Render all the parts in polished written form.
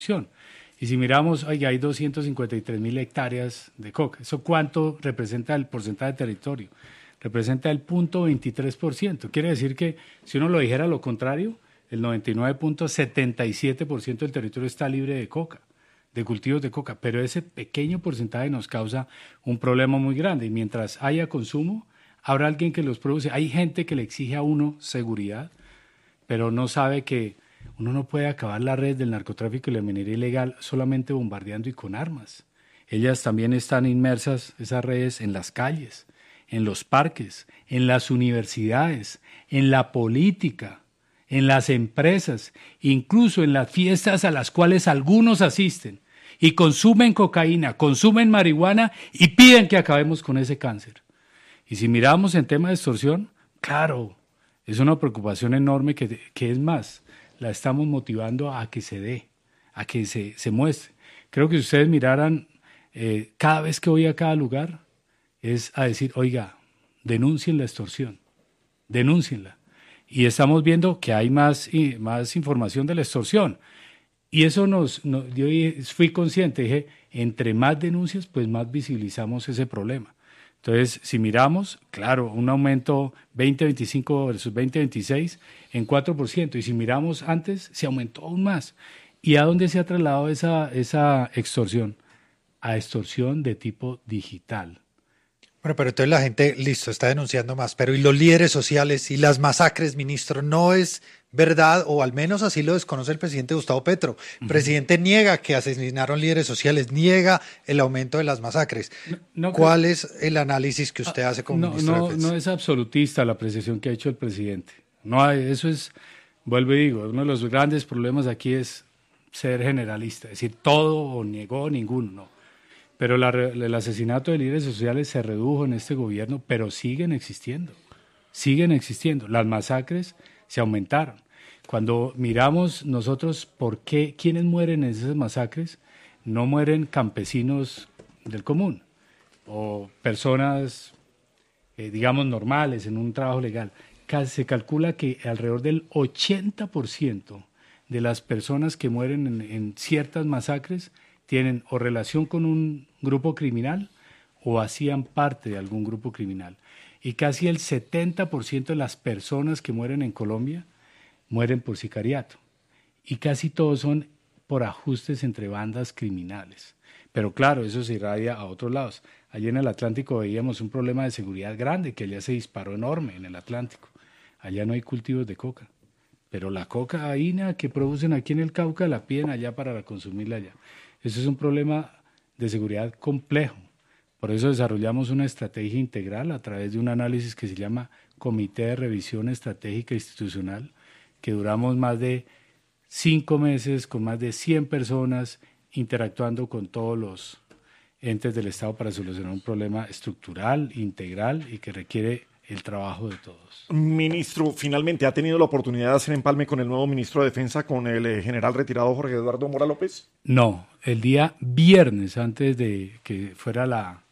Y si miramos, oiga, hay 253.000 hectáreas de coca. ¿Eso cuánto representa el porcentaje de territorio? Representa el 0,23%. Quiere decir que si uno lo dijera lo contrario, el 99,77% del territorio está libre de coca, de cultivos de coca. Pero ese pequeño porcentaje nos causa un problema muy grande. Y mientras haya consumo, habrá alguien que los produce. Hay gente que le exige a uno seguridad, pero no sabe que uno no puede acabar la red del narcotráfico y la minería ilegal solamente bombardeando y con armas. Ellas también están inmersas, esas redes, en las calles, en los parques, en las universidades, en la política, en las empresas, incluso en las fiestas a las cuales algunos asisten y consumen cocaína, consumen marihuana y piden que acabemos con ese cáncer. Y si miramos en tema de extorsión, claro, es una preocupación enorme que es más, la estamos motivando a que se dé, a que se muestre. Creo que si ustedes miraran, cada vez que voy a cada lugar, es a decir, oiga, denuncien la extorsión, denúncienla. Y estamos viendo que hay más información de la extorsión. Y eso yo fui consciente, dije, entre más denuncias, pues más visibilizamos ese problema. Entonces, si miramos, claro, un aumento 2025 versus 2026 en 4%. Y si miramos antes, se aumentó aún más. ¿Y a dónde se ha trasladado esa extorsión? A extorsión de tipo digital. Bueno, pero entonces la gente, listo, está denunciando más, pero ¿y los líderes sociales y las masacres, ministro? No es verdad, o al menos así lo desconoce el presidente Gustavo Petro. El presidente niega que asesinaron líderes sociales, niega el aumento de las masacres. ¿Cuál es el análisis que usted hace como ministro de Defensa? No es absolutista la apreciación que ha hecho el presidente. Eso es, vuelvo y digo, uno de los grandes problemas aquí es ser generalista, es decir, todo o negó ninguno, no. Pero el asesinato de líderes sociales se redujo en este gobierno, pero siguen existiendo. Las masacres se aumentaron. Cuando miramos nosotros por qué, quiénes mueren en esas masacres, no mueren campesinos del común o personas, digamos, normales en un trabajo legal. Se calcula que alrededor del 80% de las personas que mueren en ciertas masacres tienen o relación con un grupo criminal o hacían parte de algún grupo criminal. Y casi el 70% de las personas que mueren en Colombia mueren por sicariato. Y casi todos son por ajustes entre bandas criminales. Pero claro, eso se irradia a otros lados. Allí en el Atlántico veíamos un problema de seguridad grande, que allá se disparó enorme en el Atlántico. Allá no hay cultivos de coca. Pero la cocaína que producen aquí en el Cauca la piden allá para consumirla allá. Eso es un problema de seguridad complejo. Por eso desarrollamos una estrategia integral a través de un análisis que se llama Comité de Revisión Estratégica Institucional, que duramos más de 5 meses con más de 100 personas interactuando con todos los entes del Estado para solucionar un problema estructural, integral y que requiere el trabajo de todos. Ministro, finalmente, ¿ha tenido la oportunidad de hacer empalme con el nuevo ministro de Defensa, con el general retirado Jorge Eduardo Mora López? No, el día viernes, antes de que fuera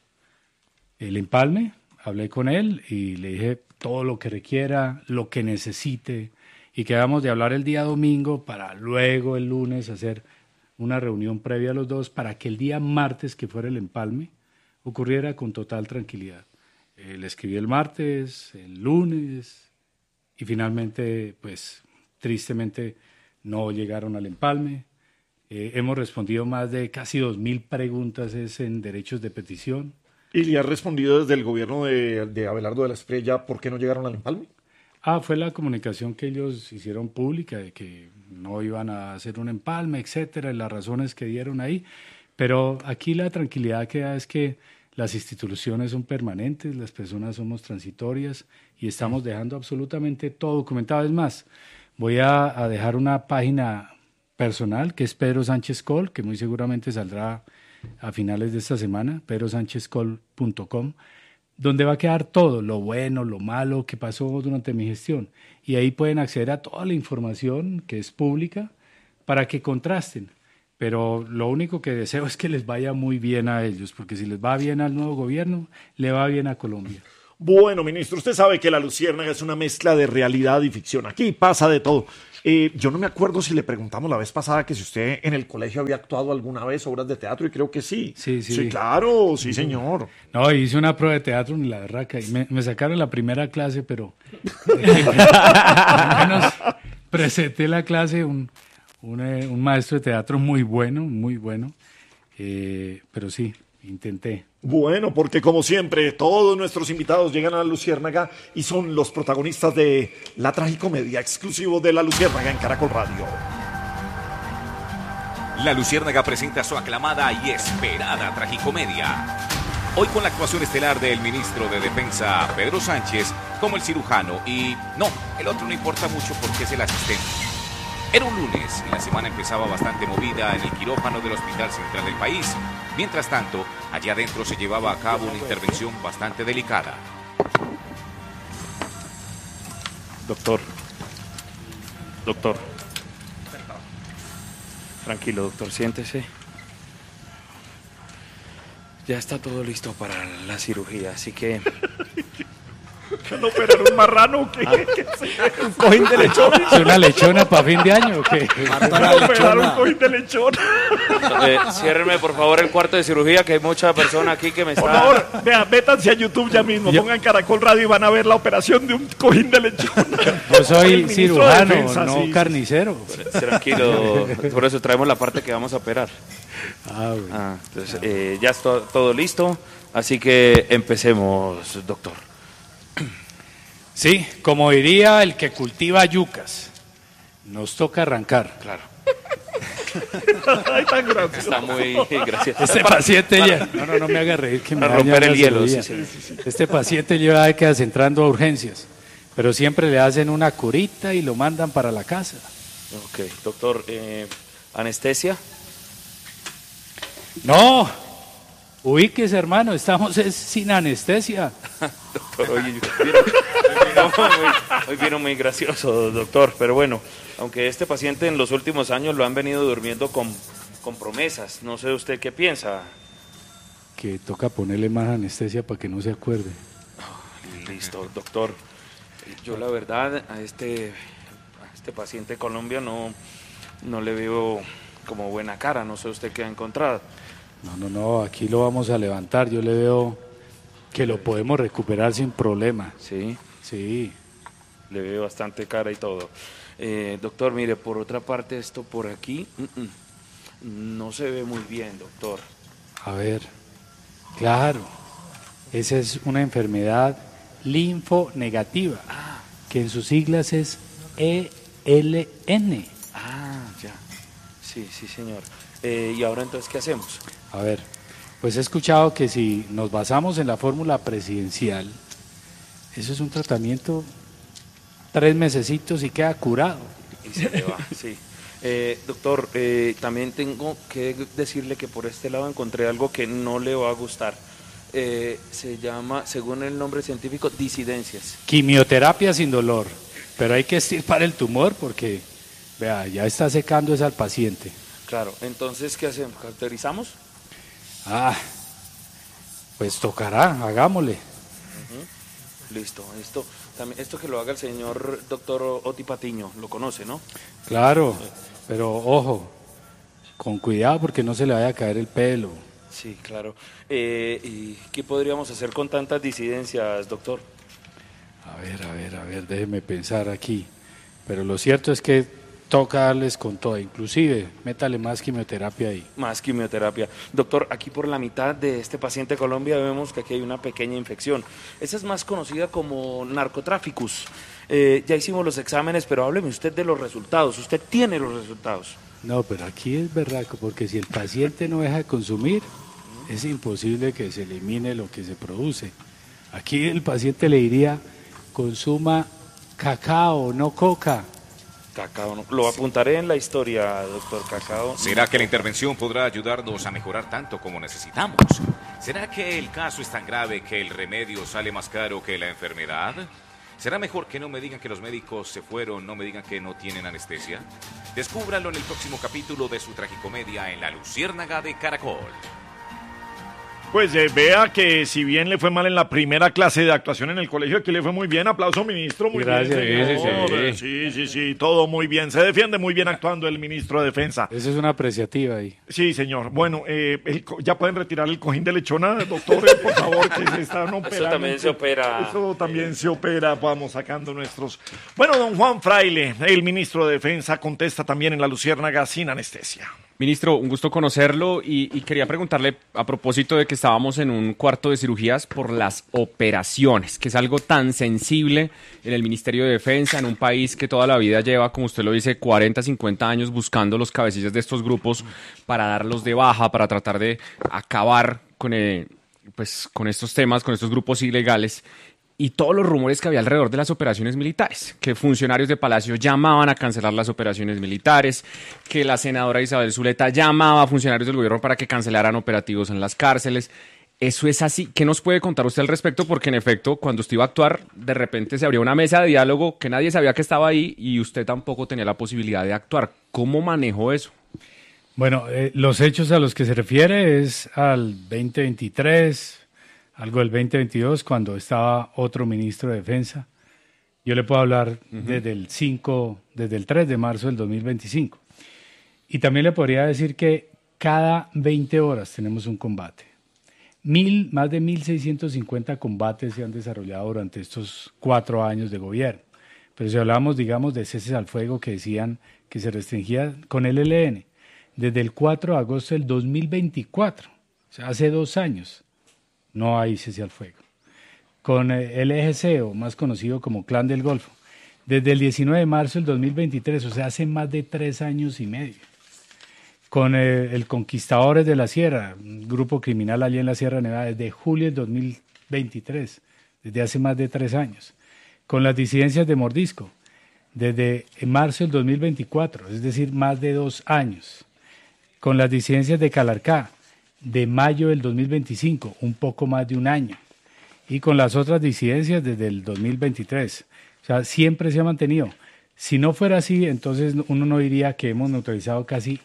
el empalme, hablé con él y le dije todo lo que requiera, lo que necesite, y quedamos de hablar el día domingo para luego el lunes hacer una reunión previa a los dos para que el día martes, que fuera el empalme, ocurriera con total tranquilidad. Le escribí el martes, el lunes, y finalmente, pues, tristemente no llegaron al empalme. Hemos respondido más de casi 2.000 preguntas en derechos de petición. ¿Y le ha respondido desde el gobierno de Abelardo de la Espriella por qué no llegaron al empalme? Fue la comunicación que ellos hicieron pública de que no iban a hacer un empalme, etcétera, y las razones que dieron ahí. Pero aquí la tranquilidad que da es que las instituciones son permanentes, las personas somos transitorias y estamos dejando absolutamente todo documentado. Es más, voy a dejar una página personal que es Pedro Sánchez Col, que muy seguramente saldrá a finales de esta semana, pedrosanchezcol.com, donde va a quedar todo, lo bueno, lo malo que pasó durante mi gestión. Y ahí pueden acceder a toda la información que es pública para que contrasten. Pero lo único que deseo es que les vaya muy bien a ellos, porque si les va bien al nuevo gobierno, le va bien a Colombia. Bueno, ministro, usted sabe que La Luciérnaga es una mezcla de realidad y ficción. Aquí pasa de todo. Yo no me acuerdo si le preguntamos la vez pasada que si usted en el colegio había actuado alguna vez obras de teatro y creo que sí. Sí. Sí, claro, sí, señor. No, hice una prueba de teatro en la berraca y me sacaron la primera clase, pero al menos presenté la clase, un maestro de teatro muy bueno, pero sí, intenté. Bueno, porque como siempre, todos nuestros invitados llegan a La Luciérnaga y son los protagonistas de la tragicomedia exclusivo de La Luciérnaga en Caracol Radio. La Luciérnaga presenta su aclamada y esperada tragicomedia. Hoy con la actuación estelar del ministro de Defensa, Pedro Sánchez, como el cirujano y... no, el otro no importa mucho porque es el asistente. Era un lunes y la semana empezaba bastante movida en el quirófano del Hospital Central del país. Mientras tanto, allá adentro se llevaba a cabo una intervención bastante delicada. Doctor. Tranquilo, doctor, siéntese. Ya está todo listo para la cirugía, así que... ¿No operar un marrano o qué? Un cojín de lechón. ¿Es una lechona para fin de año o qué? ¿No operar un cojín de lechón? Ciérrenme, por favor, el cuarto de cirugía, que hay mucha persona aquí que me está... Por favor, vean, métanse a YouTube ya mismo, pongan Caracol Radio y van a ver la operación de un cojín de lechón. Yo soy El ministro de cirujano, Defensa, no sí. carnicero. Tranquilo, por eso traemos la parte que vamos a operar. Bueno. Entonces, ya está todo listo, así que empecemos, doctor. Sí, como diría el que cultiva yucas, nos toca arrancar. Claro. Ay, tan gracioso. Está muy... Gracias. Este paciente ya... No me haga reír que me Para daña romper la el hielo, cirugía. sí. Este paciente lleva décadas entrando a urgencias, pero siempre le hacen una curita y lo mandan para la casa. Ok, doctor, ¿anestesia? No, ubíquese hermano, estamos sin anestesia. Doctor, hoy vino muy gracioso, doctor, pero bueno, aunque este paciente en los últimos años lo han venido durmiendo con promesas, no sé usted qué piensa. Que toca ponerle más anestesia para que no se acuerde. Listo, doctor. Yo la verdad a este paciente de Colombia no le veo como buena cara, no sé usted qué ha encontrado. No, aquí lo vamos a levantar, yo le veo que lo podemos recuperar sin problema. Sí, Sí, le veo bastante cara y todo. Doctor, mire, por otra parte esto por aquí no se ve muy bien, doctor. a ver, claro, esa es una enfermedad linfonegativa, que en sus siglas es ELN. Ya. Sí, señor. ¿Y ahora entonces qué hacemos? A ver, pues he escuchado que si nos basamos en la fórmula presidencial, eso es un tratamiento 3 mesecitos y queda curado. Y se le va, sí. Doctor, también tengo que decirle que por este lado encontré algo que no le va a gustar. Se llama, según el nombre científico, disidencias. Quimioterapia sin dolor, pero hay que extirpar el tumor porque, vea, ya está secando eso al paciente. Claro, entonces, ¿qué hacemos? ¿Caracterizamos? Pues tocará, hagámosle. Listo, esto que lo haga el señor doctor Oti Patiño, lo conoce, ¿no? Claro, pero ojo, con cuidado porque no se le vaya a caer el pelo. Sí, claro. ¿Y qué podríamos hacer con tantas disidencias, doctor? A ver, déjeme pensar aquí. Pero lo cierto es que toca darles con todo, inclusive métale más quimioterapia ahí. Más quimioterapia. Doctor, aquí por la mitad de este paciente de Colombia vemos que aquí hay una pequeña infección. Esa es más conocida como narcotráficus. Ya hicimos los exámenes, pero hábleme usted de los resultados. Usted tiene los resultados. No, pero aquí es berraco, porque si el paciente no deja de consumir, es imposible que se elimine lo que se produce. Aquí el paciente le diría, consuma cacao, no coca. Cacao, ¿no? Lo apuntaré en la historia, doctor. Cacao. ¿Será que la intervención podrá ayudarnos a mejorar tanto como necesitamos? ¿Será que el caso es tan grave que el remedio sale más caro que la enfermedad? ¿Será mejor que no me digan que los médicos se fueron, no me digan que no tienen anestesia? Descúbralo en el próximo capítulo de su tragicomedia en La Luciérnaga de Caracol. Pues vea que si bien le fue mal en la primera clase de actuación en el colegio, aquí le fue muy bien. Aplauso, ministro. Muy Gracias, bien, señor. Sí, todo muy bien. Se defiende muy bien actuando el ministro de Defensa. Esa es una apreciativa ahí. Sí, señor. Bueno, ya pueden retirar el cojín de lechona, doctor, por favor, que se están operando. Eso también se opera. Eso también se opera. Vamos sacando nuestros... Bueno, don Juan Fraile, el ministro de Defensa, contesta también en La Luciérnaga sin anestesia. Ministro, un gusto conocerlo y quería preguntarle a propósito de que estábamos en un cuarto de cirugías por las operaciones, que es algo tan sensible en el Ministerio de Defensa, en un país que toda la vida lleva, como usted lo dice, 40, 50 años buscando los cabecillas de estos grupos para darlos de baja, para tratar de acabar con estos temas, con estos grupos ilegales. Y todos los rumores que había alrededor de las operaciones militares, que funcionarios de Palacio llamaban a cancelar las operaciones militares, que la senadora Isabel Zuleta llamaba a funcionarios del gobierno para que cancelaran operativos en las cárceles. ¿Eso es así? ¿Qué nos puede contar usted al respecto? Porque en efecto, cuando usted iba a actuar, de repente se abrió una mesa de diálogo que nadie sabía que estaba ahí y usted tampoco tenía la posibilidad de actuar. ¿Cómo manejó eso? Bueno, los hechos a los que se refiere es al 2023, algo del 2022, cuando estaba otro ministro de Defensa. Yo le puedo hablar desde el 3 de marzo del 2025. Y también le podría decir que cada 20 horas tenemos un combate. Más de 1.650 combates se han desarrollado durante estos 4 años de gobierno. Pero si hablamos, digamos, de ceses al fuego que decían que se restringía con el ELN, desde el 4 de agosto del 2024, o sea, hace 2 años, no hay cese al fuego. Con el EGC, o más conocido como Clan del Golfo, desde el 19 de marzo del 2023, o sea, hace más de 3 años y medio. Con el Conquistadores de la Sierra, un grupo criminal allí en la Sierra Nevada, desde julio del 2023, desde hace más de 3 años. Con las disidencias de Mordisco, desde marzo del 2024, es decir, más de 2 años. Con las disidencias de Calarcá, de mayo del 2025, un poco más de 1 año. Y con las otras disidencias desde el 2023. O sea, siempre se ha mantenido. Si no fuera así, entonces uno no diría que hemos neutralizado casi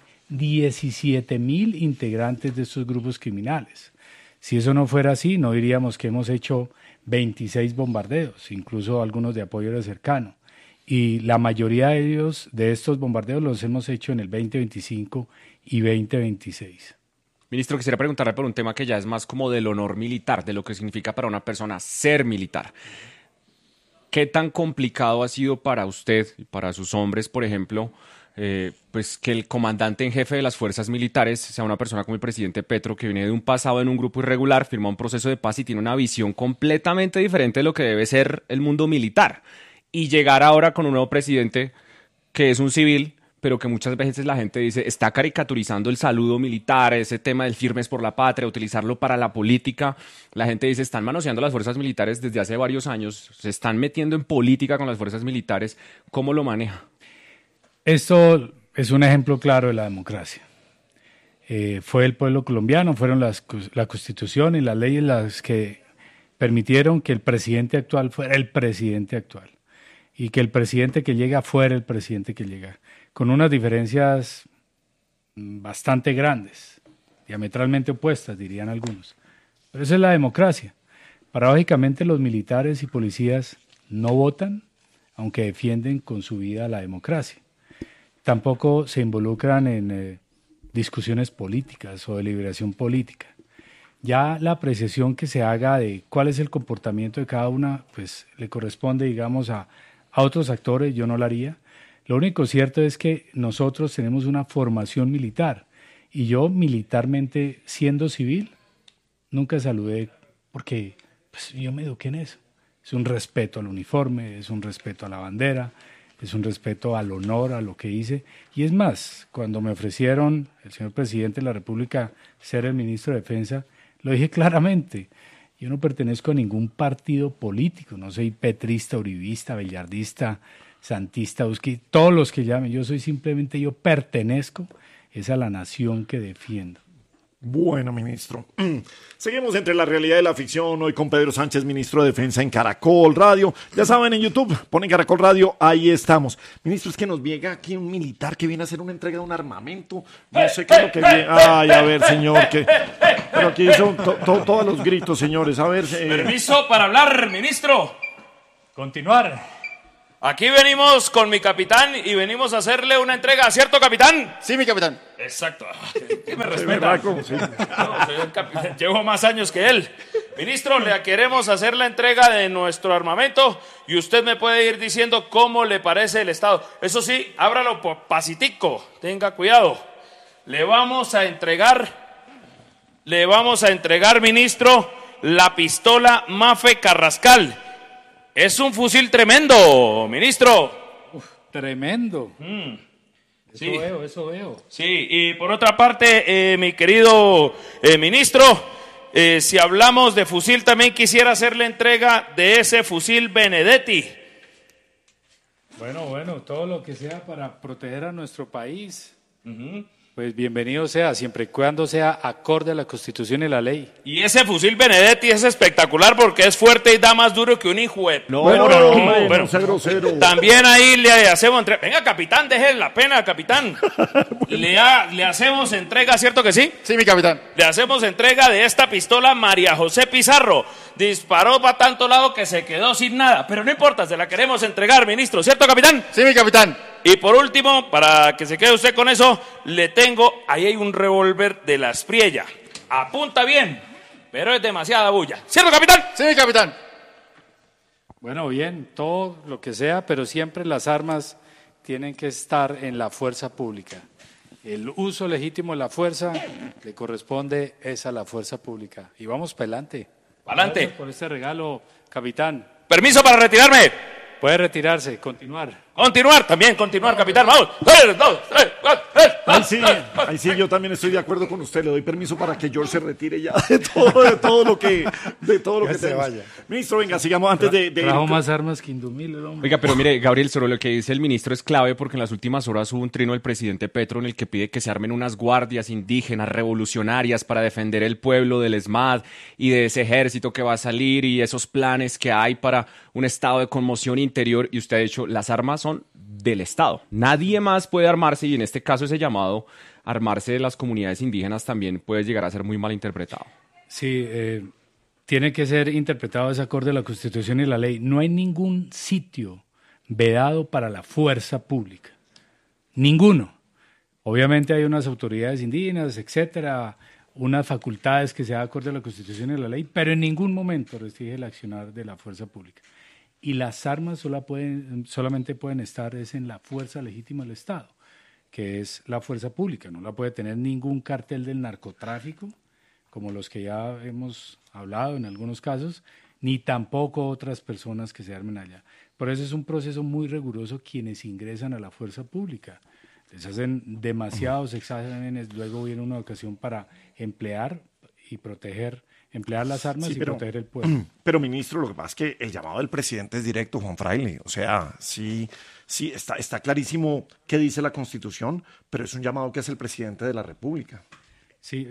17.000 integrantes de estos grupos criminales. Si eso no fuera así, no diríamos que hemos hecho 26 bombardeos, incluso algunos de apoyo cercano. Y la mayoría de ellos, de estos bombardeos, los hemos hecho en el 2025 y 2026. Ministro, quisiera preguntarle por un tema que ya es más como del honor militar, de lo que significa para una persona ser militar. ¿Qué tan complicado ha sido para usted y para sus hombres, por ejemplo, pues que el comandante en jefe de las fuerzas militares sea una persona como el presidente Petro, que viene de un pasado en un grupo irregular, firma un proceso de paz y tiene una visión completamente diferente de lo que debe ser el mundo militar? Y llegar ahora con un nuevo presidente que es un civil, pero que muchas veces la gente dice, está caricaturizando el saludo militar, ese tema del firmes por la patria, utilizarlo para la política. La gente dice, están manoseando las fuerzas militares desde hace varios años, se están metiendo en política con las fuerzas militares. ¿Cómo lo maneja? Esto es un ejemplo claro de la democracia. Fue el pueblo colombiano, fueron la Constitución y las leyes las que permitieron que el presidente actual fuera el presidente actual y que el presidente que llega fuera el presidente que llega, con unas diferencias bastante grandes, diametralmente opuestas, dirían algunos. Pero esa es la democracia. Paradójicamente, los militares y policías no votan, aunque defienden con su vida la democracia. Tampoco se involucran en discusiones políticas o deliberación política. Ya la apreciación que se haga de cuál es el comportamiento de cada una, pues le corresponde, digamos, a otros actores, yo no la haría. Lo único cierto es que nosotros tenemos una formación militar y yo militarmente, siendo civil, nunca saludé porque pues, yo me eduqué en eso. Es un respeto al uniforme, es un respeto a la bandera, es un respeto al honor, a lo que hice. Y es más, cuando me ofrecieron el señor presidente de la República ser el ministro de Defensa, lo dije claramente. Yo no pertenezco a ningún partido político, no soy petrista, uribista, bellardista, santista, todos los que llamen. Yo pertenezco es a la nación que defiendo. Bueno, ministro. Seguimos entre la realidad y la ficción, hoy con Pedro Sánchez, ministro de Defensa en Caracol Radio. Ya saben, en YouTube, ponen Caracol Radio, ahí estamos. Ministro, es que nos llega aquí un militar que viene a hacer una entrega de un armamento. No sé qué es lo que viene. Ay, a ver, señor, que... Pero aquí son todos los gritos, señores. A ver. Permiso para hablar, ministro. Continuar. Aquí venimos con mi capitán y venimos a hacerle una entrega, ¿cierto, capitán? Sí, mi capitán. Exacto. ¿Qué me respeta? Sí. No, soy el capitán. Llevo más años que él. Ministro, le queremos hacer la entrega de nuestro armamento y usted me puede ir diciendo cómo le parece el estado. Eso sí, ábralo pasitico, tenga cuidado. Le vamos a entregar, ministro, la pistola Mafe Carrascal. Es un fusil tremendo, ministro. Tremendo. Sí. Eso veo. Sí, y por otra parte, mi querido ministro, si hablamos de fusil, también quisiera hacerle entrega de ese fusil Benedetti. Bueno, todo lo que sea para proteger a nuestro país, pues bienvenido sea, siempre y cuando sea acorde a la Constitución y la ley. Y ese fusil Benedetti es espectacular porque es fuerte y da más duro que un hijo de... No sea grosero. También ahí le hacemos entrega. Venga, capitán, deje la pena, capitán. Le hacemos entrega, ¿cierto que sí? Sí, mi capitán. Le hacemos entrega de esta pistola María José Pizarro. Disparó para tanto lado que se quedó sin nada. Pero no importa, se la queremos entregar, ministro, ¿cierto, capitán? Sí, mi capitán. Y por último, para que se quede usted con eso, le tengo, ahí hay un revólver de la Espriella. Apunta bien, pero es demasiada bulla. ¿Cierto, capitán? Sí, mi capitán. Bueno, bien, todo lo que sea, pero siempre las armas tienen que estar en la fuerza pública. El uso legítimo de la fuerza le corresponde es a la fuerza pública. Y vamos para adelante. Adelante. Gracias por este regalo, capitán. Permiso para retirarme. Puede retirarse, continuar. Continuar, capitán. Vamos. Ahí sí, yo también estoy de acuerdo con usted. Le doy permiso para que George se retire ya de todo lo que se tenemos. vaya. Ministro, venga, sigamos antes de Trajo más armas que Indumil, el hombre. Oiga, pero mire, Gabriel, sobre lo que dice el ministro es clave porque en las últimas horas hubo un trino del presidente Petro en el que pide que se armen unas guardias indígenas revolucionarias para defender el pueblo del ESMAD y de ese ejército que va a salir y esos planes que hay para un estado de conmoción interior. Y usted ha dicho, las armas son del Estado. Nadie más puede armarse y en este caso ese llamado armarse de las comunidades indígenas también puede llegar a ser muy mal interpretado. Sí, tiene que ser interpretado de acorde a la Constitución y la ley. No hay ningún sitio vedado para la fuerza pública. Ninguno. Obviamente hay unas autoridades indígenas, etcétera, unas facultades que se da acorde a la Constitución y la ley, pero en ningún momento restringe el accionar de la fuerza pública. Y las armas solamente pueden estar en la fuerza legítima del Estado, que es la fuerza pública. No la puede tener ningún cartel del narcotráfico, como los que ya hemos hablado en algunos casos, ni tampoco otras personas que se armen allá. Por eso es un proceso muy riguroso quienes ingresan a la fuerza pública. Les hacen demasiados exámenes, luego viene una ocasión para emplear las armas y proteger el pueblo. Pero, ministro, lo que pasa es que el llamado del presidente es directo, Juan Fraile. O sea, sí, está clarísimo qué dice la Constitución, pero es un llamado que hace el presidente de la República. Sí,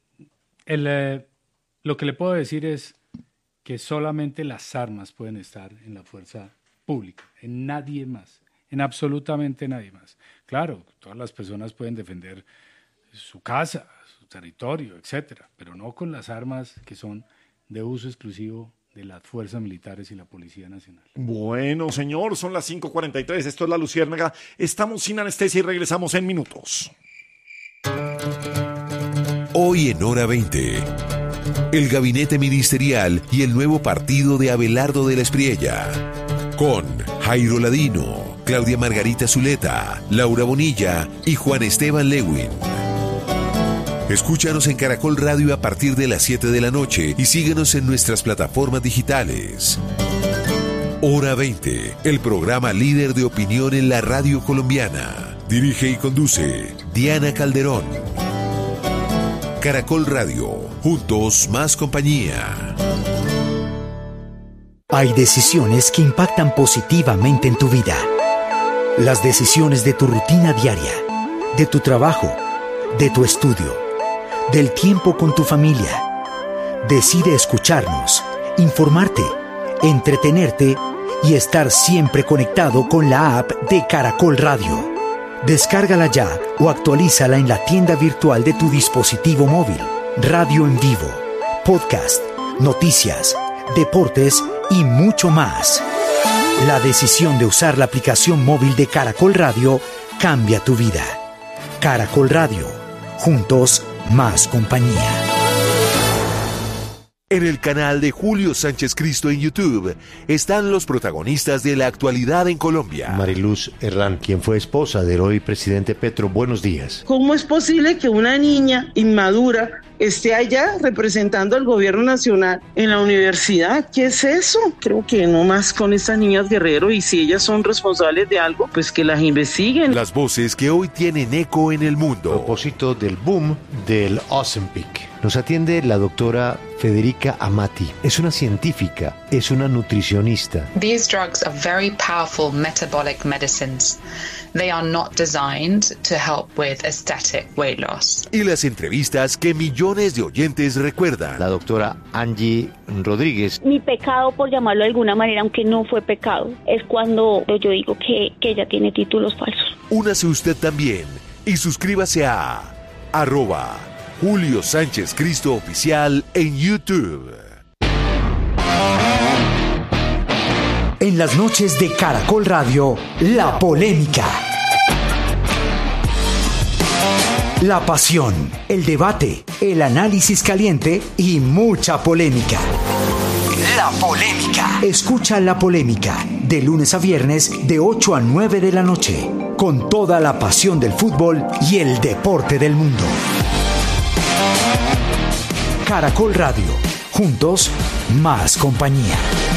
lo que le puedo decir es que solamente las armas pueden estar en la fuerza pública, en nadie más, en absolutamente nadie más. Claro, todas las personas pueden defender su casa, su territorio, etcétera, pero no con las armas que son de uso exclusivo de las fuerzas militares y la Policía Nacional. Bueno, señor, son las 5:43, esto es La Luciérnaga, estamos sin anestesia y regresamos en minutos. Hoy en Hora 20, el gabinete ministerial y el nuevo partido de Abelardo de la Espriella, con Jairo Ladino, Claudia Margarita Zuleta, Laura Bonilla y Juan Esteban Lewin. Escúchanos en Caracol Radio a partir de las 7 de la noche y síguenos en nuestras plataformas digitales. Hora 20, el programa líder de opinión en la radio colombiana. Dirige y conduce Diana Calderón. Caracol Radio, juntos más compañía. Hay decisiones que impactan positivamente en tu vida. Las decisiones de tu rutina diaria, de tu trabajo, de tu estudio, del tiempo con tu familia. Decide escucharnos, informarte, entretenerte y estar siempre conectado con la app de Caracol Radio. Descárgala ya o actualízala en la tienda virtual de tu dispositivo móvil. radio en vivo, podcast, noticias, deportes y mucho más. La decisión de usar la aplicación móvil de Caracol Radio cambia tu vida. Caracol Radio. Juntos, más compañía. En el canal de Julio Sánchez Cristo en YouTube están los protagonistas de la actualidad en Colombia. Mariluz Herrán, quien fue esposa del hoy presidente Petro. Buenos días. ¿Cómo es posible que una niña inmadura esté allá representando al gobierno nacional en la universidad? ¿Qué es eso? Creo que no más con estas niñas Guerrero, y si ellas son responsables de algo, pues que las investiguen. Las voces que hoy tienen eco en el mundo. A propósito del boom del Ozempic, nos atiende la doctora Federica Amati. Es una científica, es una nutricionista. These drugs are very powerful metabolic medicines. They are not designed to help with aesthetic weight loss. Y las entrevistas que millones de oyentes recuerdan. La doctora Angie Rodríguez. Mi pecado, por llamarlo de alguna manera, aunque no fue pecado, es cuando yo digo que ella tiene títulos falsos. Únase usted también y suscríbase a @Julio Sánchez Cristo Oficial en YouTube. En las noches de Caracol Radio, la polémica. La pasión, el debate, el análisis caliente y mucha polémica. La polémica. Escucha La Polémica de lunes a viernes de 8 a 9 de la noche, con toda la pasión del fútbol y el deporte del mundo. Caracol Radio. Juntos, más compañía.